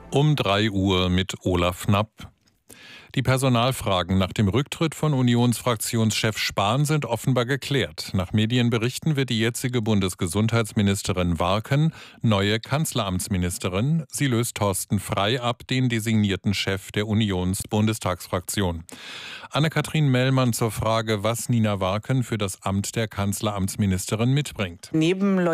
Um 3 Uhr mit Olaf Knapp. Die Personalfragen nach dem Rücktritt von Unionsfraktionschef Spahn sind offenbar geklärt. Nach Medienberichten wird die jetzige Bundesgesundheitsministerin Warken neue Kanzleramtsministerin. Sie löst Thorsten Frey ab, den designierten Chef der Unions-Bundestagsfraktion. Anne-Kathrin Mellmann zur Frage, was Nina Warken für das Amt der Kanzleramtsministerin mitbringt. Neben